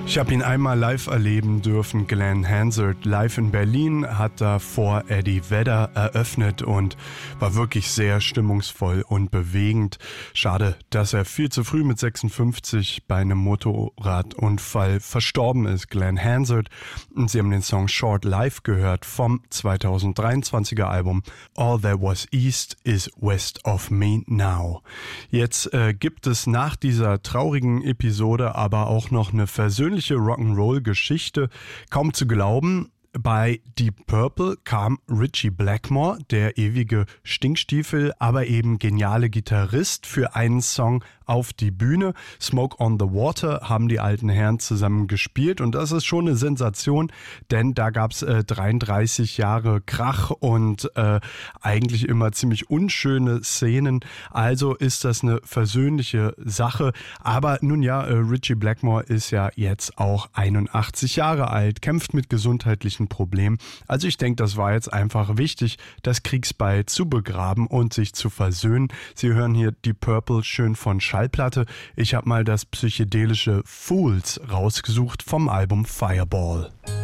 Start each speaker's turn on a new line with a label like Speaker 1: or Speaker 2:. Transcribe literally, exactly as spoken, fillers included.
Speaker 1: Ich habe ihn einmal live erleben dürfen. Glenn Hansard live in Berlin hat da vor Eddie Vedder eröffnet und war wirklich sehr stimmungsvoll und bewegend. Schade, dass er viel zu früh mit sechsundfünfzig bei einem Motorradunfall verstorben ist. Glenn Hansard. Und Sie haben den Song Short Life gehört vom zweitausenddreiundzwanziger Album All That Was East is West of Me Now. Jetzt äh, gibt es nach dieser traurigen Episode aber auch noch eine versöhnliche Rock'n'Roll-Geschichte. Kaum zu glauben, bei Deep Purple kam Ritchie Blackmore, der ewige Stinkstiefel, aber eben geniale Gitarrist, für einen Song auf die Bühne. Smoke on the Water haben die alten Herren zusammen gespielt und das ist schon eine Sensation, denn da gab es äh, dreiunddreißig Jahre Krach und äh, eigentlich immer ziemlich unschöne Szenen. Also ist das eine versöhnliche Sache. Aber nun ja, äh, Ritchie Blackmore ist ja jetzt auch einundachtzig Jahre alt, kämpft mit gesundheitlichen Problemen. Also ich denke, das war jetzt einfach wichtig, das Kriegsbeil zu begraben und sich zu versöhnen. Sie hören hier Deep Purple schön von Schallplatte. Ich habe mal das psychedelische Fools rausgesucht vom Album Fireball.